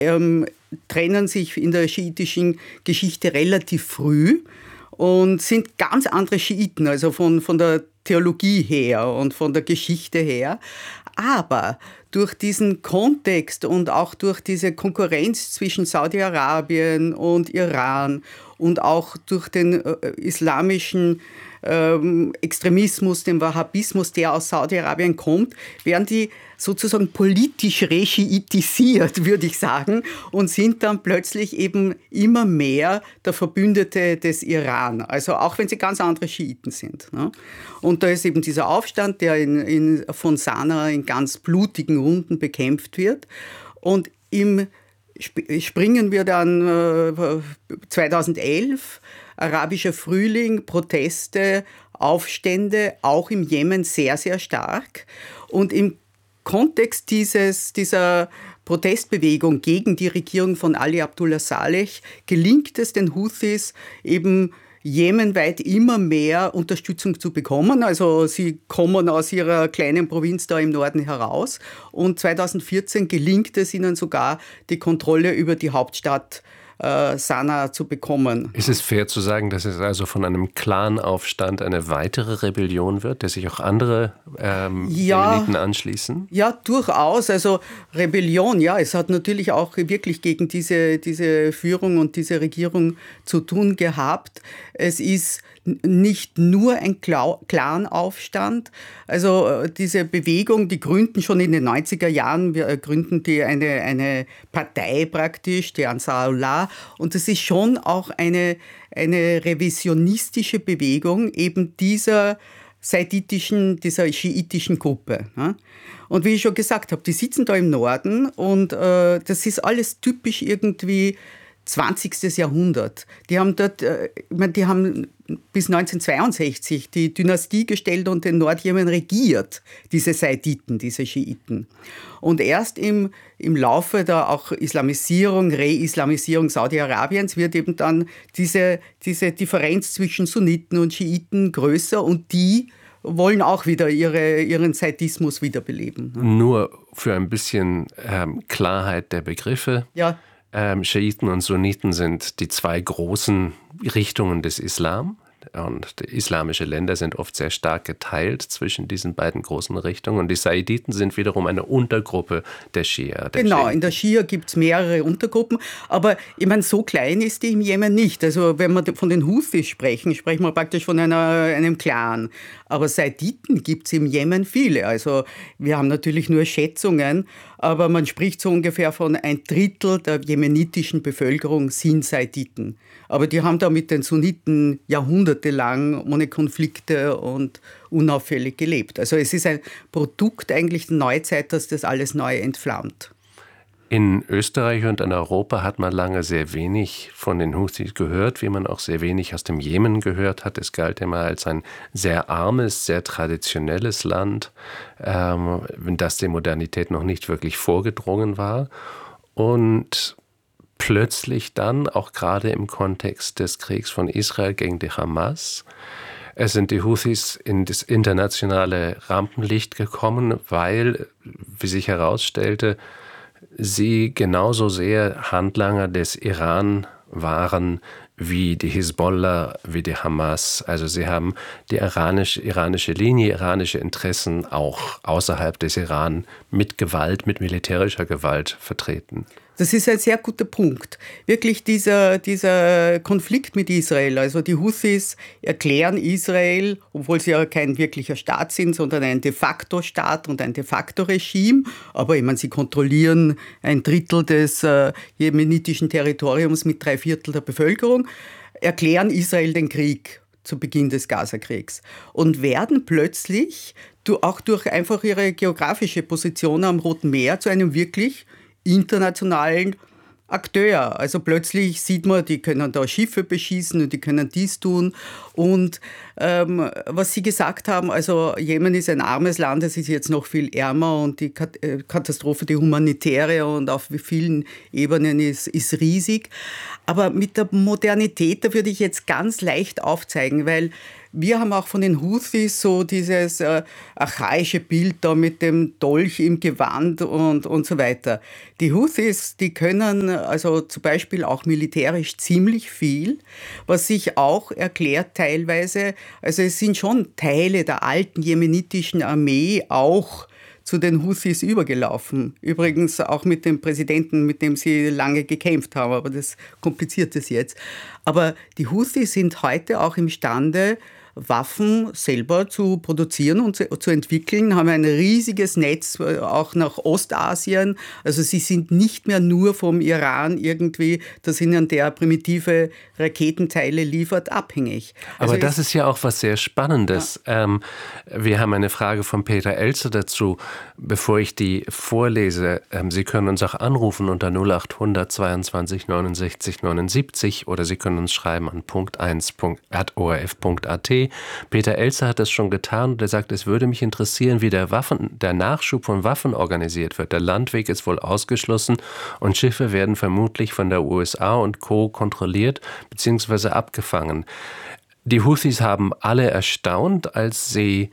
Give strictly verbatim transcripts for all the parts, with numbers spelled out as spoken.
ähm, trennen sich in der schiitischen Geschichte relativ früh und sind ganz andere Schiiten, also von, von der Theologie her und von der Geschichte her. Aber durch diesen Kontext und auch durch diese Konkurrenz zwischen Saudi-Arabien und Iran und auch durch den äh, islamischen ähm, Extremismus, den Wahhabismus, der aus Saudi-Arabien kommt, werden die sozusagen politisch reschiitisiert, würde ich sagen, und sind dann plötzlich eben immer mehr der Verbündete des Iran. Also auch wenn sie ganz andere Schiiten sind. Ne? Und da ist eben dieser Aufstand, der in, in, von Sanaa in ganz blutigen Runden bekämpft wird. Und im springen wir dann äh, zweitausendelf, arabischer Frühling, Proteste, Aufstände, auch im Jemen sehr, sehr stark. Und im Kontext dieses, dieser Protestbewegung gegen die Regierung von Ali Abdullah Saleh gelingt es den Houthis eben jemenweit immer mehr Unterstützung zu bekommen. Also sie kommen aus ihrer kleinen Provinz da im Norden heraus. Und zweitausendvierzehn gelingt es ihnen sogar, die Kontrolle über die Hauptstadt äh, Sanaa zu bekommen. Ist es fair zu sagen, dass es also von einem Clanaufstand eine weitere Rebellion wird, der sich auch andere ähm, ja, Jemeniten anschließen? Ja, durchaus. Also Rebellion, ja, es hat natürlich auch wirklich gegen diese, diese Führung und diese Regierung zu tun gehabt. Es ist nicht nur ein Clanaufstand. Also diese Bewegung, die gründen schon in den neunziger Jahren, wir gründen die eine, eine Partei praktisch, die Ansarullah. Und das ist schon auch eine, eine revisionistische Bewegung eben dieser saiditischen, dieser schiitischen Gruppe. Und wie ich schon gesagt habe, die sitzen da im Norden und äh, das ist alles typisch irgendwie zwanzigstes Jahrhundert. Die haben dort, äh, ich meine, die haben bis neunzehnhundertzweiundsechzig die Dynastie gestellt und den Nordjemen regiert, diese Saiditen, diese Schiiten. Und erst im, im Laufe der auch Islamisierung, Re-Islamisierung Saudi-Arabiens wird eben dann diese, diese Differenz zwischen Sunniten und Schiiten größer und die wollen auch wieder ihre, ihren Saidismus wiederbeleben. Nur für ein bisschen ähm, Klarheit der Begriffe. Ja. Ähm, Schiiten und Sunniten sind die zwei großen Richtungen des Islam. Und islamische Länder sind oft sehr stark geteilt zwischen diesen beiden großen Richtungen. Und die Saiditen sind wiederum eine Untergruppe der Schia. Der genau, Schiiten. In der Schia gibt es mehrere Untergruppen. Aber ich meine, so klein ist die im Jemen nicht. Also wenn wir von den Houthis sprechen, sprechen wir praktisch von einer, einem Clan. Aber Saiditen gibt es im Jemen viele. Also wir haben natürlich nur Schätzungen, aber man spricht so ungefähr von ein Drittel der jemenitischen Bevölkerung sind Saiditen. Aber die haben da mit den Sunniten jahrhundertelang ohne Konflikte und unauffällig gelebt. Also es ist ein Produkt eigentlich der Neuzeit, dass das alles neu entflammt. In Österreich und in Europa hat man lange sehr wenig von den Houthis gehört, wie man auch sehr wenig aus dem Jemen gehört hat. Es galt immer als ein sehr armes, sehr traditionelles Land, ähm, in das die Modernität noch nicht wirklich vorgedrungen war. Und plötzlich dann, auch gerade im Kontext des Kriegs von Israel gegen die Hamas, es sind die Houthis in das internationale Rampenlicht gekommen, weil, wie sich herausstellte, sie genauso sehr Handlanger des Iran waren wie die Hisbollah, wie die Hamas. Also sie haben die iranische, iranische Linie, iranische Interessen auch außerhalb des Iran mit Gewalt, mit militärischer Gewalt vertreten. Das ist ein sehr guter Punkt. Wirklich dieser, dieser Konflikt mit Israel. Also die Houthis erklären Israel, obwohl sie ja kein wirklicher Staat sind, sondern ein de facto Staat und ein de facto Regime. Aber ich meine, sie kontrollieren ein Drittel des äh, jemenitischen Territoriums mit drei Viertel der Bevölkerung, erklären Israel den Krieg zu Beginn des Gazakriegs und werden plötzlich auch durch einfach ihre geografische Position am Roten Meer zu einem wirklich internationalen Akteur. Also plötzlich sieht man, die können da Schiffe beschießen und die können dies tun. Und ähm, was Sie gesagt haben, also Jemen ist ein armes Land, es ist jetzt noch viel ärmer und die Katastrophe, die humanitäre und auf vielen Ebenen ist, ist riesig. Aber mit der Modernität, da würde ich jetzt ganz leicht aufzeigen, weil wir haben auch von den Houthis so dieses äh, archaische Bild da mit dem Dolch im Gewand und, und so weiter. Die Houthis, die können also zum Beispiel auch militärisch ziemlich viel, was sich auch erklärt teilweise, also es sind schon Teile der alten jemenitischen Armee auch zu den Houthis übergelaufen. Übrigens auch mit dem Präsidenten, mit dem sie lange gekämpft haben, aber das kompliziert es jetzt. Aber die Houthis sind heute auch imstande, Waffen selber zu produzieren und zu, zu entwickeln, haben ein riesiges Netz auch nach Ostasien. Also sie sind nicht mehr nur vom Iran irgendwie, das ihnen der primitive Raketenteile liefert, abhängig. Aber also das ist ja auch was sehr Spannendes. Ja. Ähm, wir haben eine Frage von Peter Elster dazu. Bevor ich die vorlese, ähm, Sie können uns auch anrufen unter null acht hundert zweiundzwanzig neunundsechzig neunundsiebzig oder Sie können uns schreiben an punkt eins at o r f punkt a t. Peter Elster hat das schon getan und er sagt, es würde mich interessieren, wie der, Waffen, der Nachschub von Waffen organisiert wird. Der Landweg ist wohl ausgeschlossen und Schiffe werden vermutlich von der U S A und Co. kontrolliert bzw. abgefangen. Die Houthis haben alle erstaunt, als sie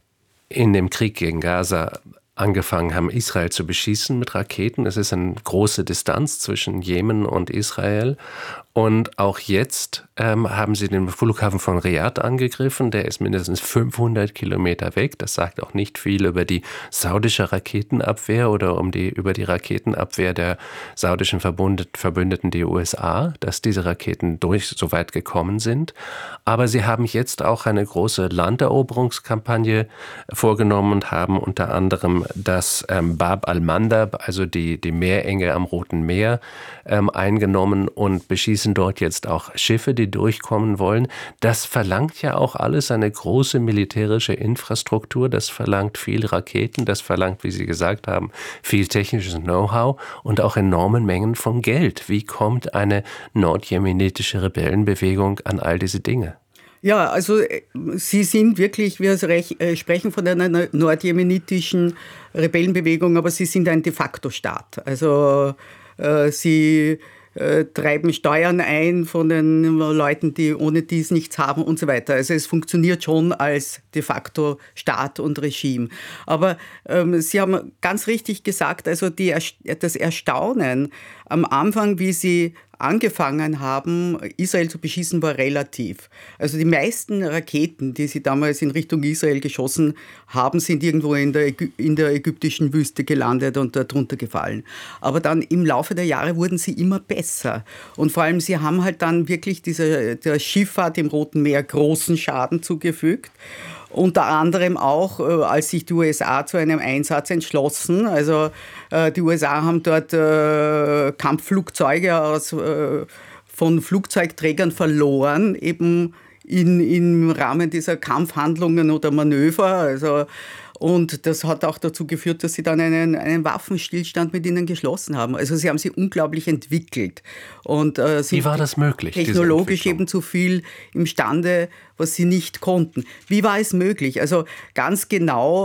in dem Krieg gegen Gaza angefangen haben, Israel zu beschießen mit Raketen. Es ist eine große Distanz zwischen Jemen und Israel. Und auch jetzt ähm, haben sie den Flughafen von Riad angegriffen. Der ist mindestens fünfhundert Kilometer weg. Das sagt auch nicht viel über die saudische Raketenabwehr oder um die, über die Raketenabwehr der saudischen Verbündeten, die U S A, dass diese Raketen durch so weit gekommen sind. Aber sie haben jetzt auch eine große Landeroberungskampagne vorgenommen und haben unter anderem das ähm, Bab al-Mandab, also die, die Meerenge am Roten Meer, ähm, eingenommen und beschießen dort jetzt auch Schiffe, die durchkommen wollen. Das verlangt ja auch alles eine große militärische Infrastruktur, das verlangt viel Raketen, das verlangt, wie Sie gesagt haben, viel technisches Know-how und auch enorme Mengen von Geld. Wie kommt eine nordjemenitische Rebellenbewegung an all diese Dinge? Ja, also Sie sind wirklich, wir sprechen von einer nordjemenitischen Rebellenbewegung, aber Sie sind ein de facto Staat. Also äh, Sie äh, treiben Steuern ein von den Leuten, die ohne dies nichts haben und so weiter. Also es funktioniert schon als de facto Staat und Regime. Aber ähm, Sie haben ganz richtig gesagt, also die, das Erstaunen am Anfang, wie Sie angefangen haben, Israel zu beschießen, war relativ. Also die meisten Raketen, die sie damals in Richtung Israel geschossen haben, sind irgendwo in der, Ägy- in der ägyptischen Wüste gelandet und dort drunter gefallen. Aber dann im Laufe der Jahre wurden sie immer besser. Und vor allem, sie haben halt dann wirklich dieser, der Schifffahrt im Roten Meer großen Schaden zugefügt. Unter anderem auch, äh, als sich die U S A zu einem Einsatz entschlossen. Also äh, die U S A haben dort äh, Kampfflugzeuge aus, äh, von Flugzeugträgern verloren, eben in, im Rahmen dieser Kampfhandlungen oder Manöver. Also, und das hat auch dazu geführt, dass sie dann einen, einen Waffenstillstand mit ihnen geschlossen haben. Also sie haben sie unglaublich entwickelt. Und, äh, sind Wie war das möglich? Technologisch eben zu viel imstande, was sie nicht konnten. Wie war es möglich? Also ganz genau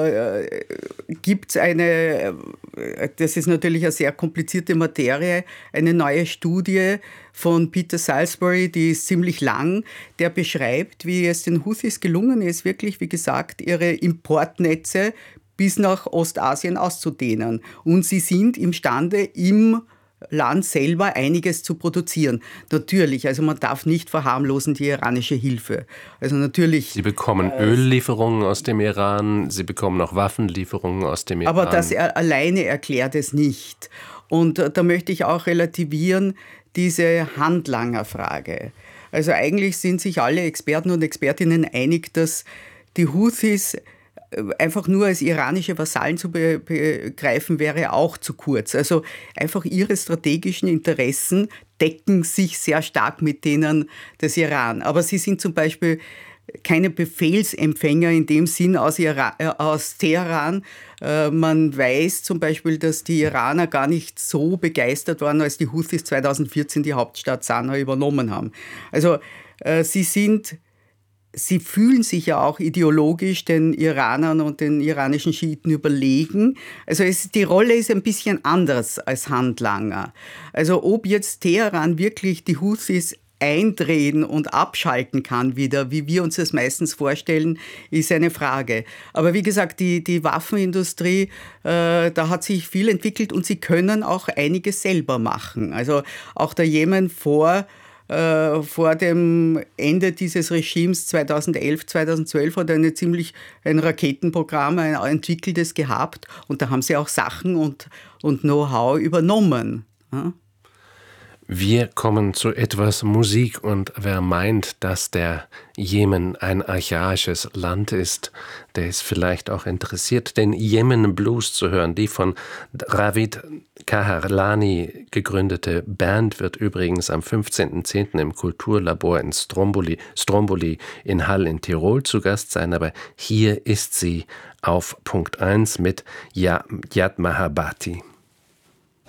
äh, gibt es eine, das ist natürlich eine sehr komplizierte Materie, eine neue Studie von Peter Salisbury, die ist ziemlich lang, der beschreibt, wie es den Houthis gelungen ist, wirklich, wie gesagt, ihre Importnetze bis nach Ostasien auszudehnen. Und sie sind imstande, im Land selber einiges zu produzieren. Natürlich, also man darf nicht verharmlosen die iranische Hilfe. Also natürlich. Sie bekommen äh, Öllieferungen aus dem Iran, Sie bekommen auch Waffenlieferungen aus dem Iran. Aber das alleine erklärt es nicht. Und da möchte ich auch relativieren diese Handlangerfrage. Also eigentlich sind sich alle Experten und Expertinnen einig, dass die Houthis einfach nur als iranische Vasallen zu be- begreifen, wäre auch zu kurz. Also einfach ihre strategischen Interessen decken sich sehr stark mit denen des Iran. Aber sie sind zum Beispiel keine Befehlsempfänger in dem Sinn aus, Ira- äh, aus Teheran. Äh, man weiß zum Beispiel, dass die Iraner gar nicht so begeistert waren, als die Houthis zweitausendvierzehn die Hauptstadt Sanaa übernommen haben. Also äh, sie sind Sie fühlen sich ja auch ideologisch den Iranern und den iranischen Schiiten überlegen. Also es, die Rolle ist ein bisschen anders als Handlanger. Also ob jetzt Teheran wirklich die Houthis eindrehen und abschalten kann wieder, wie wir uns das meistens vorstellen, ist eine Frage. Aber wie gesagt, die, die Waffenindustrie, äh, da hat sich viel entwickelt und sie können auch einiges selber machen. Also auch der Jemen vor vor dem Ende dieses Regimes zweitausendelf, zweitausendzwölf hat er eine ziemlich ein Raketenprogramm, ein entwickeltes gehabt und da haben sie auch Sachen und, und Know-how übernommen. Ja? Wir kommen zu etwas Musik und wer meint, dass der Jemen ein archaisches Land ist, der ist vielleicht auch interessiert, den Jemen Blues zu hören. Die von Ravid Kaharlani gegründete Band wird übrigens am fünfzehnten zehnten im Kulturlabor in Stromboli, Stromboli in Hall in Tirol zu Gast sein, aber hier ist sie auf Punkt eins mit Yad Mahabati.